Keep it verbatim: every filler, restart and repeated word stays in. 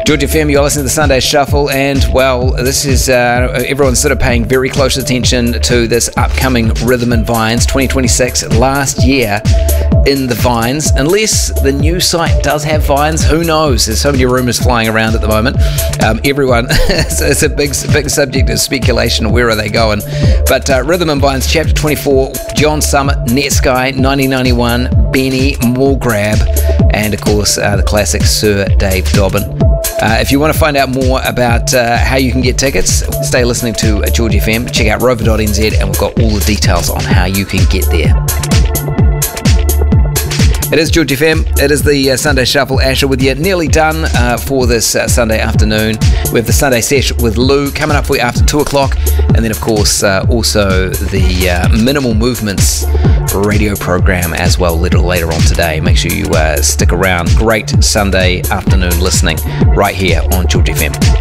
George F M, you're listening to the Sunday Shuffle, and well, this is uh, everyone's sort of paying very close attention to this upcoming Rhythm and Vines twenty twenty-six, last year in the Vines. Unless the new site does have Vines, who knows? There's so many rumours flying around at the moment. Um, everyone, it's, it's a big, big subject of speculation. Where are they going? But uh, Rhythm and Vines, Chapter twenty-four, John Summit, Netsky, nineteen ninety-one, Benny, Mulgrab, and of course uh, the classic Sir Dave Dobbin. Uh, if you want to find out more about uh, how you can get tickets, stay listening to uh, George F M. Check out rover dot n z, and we've got all the details on how you can get there. It is George F M. It is the uh, Sunday Shuffle. Asher with you. Nearly done uh, for this uh, Sunday afternoon. We have the Sunday Sesh with Lou coming up for you after two o'clock. And then, of course, uh, also the uh, Minimal Movements radio program as well a little later on today. Make sure you uh, stick around. Great Sunday afternoon listening right here on George F M.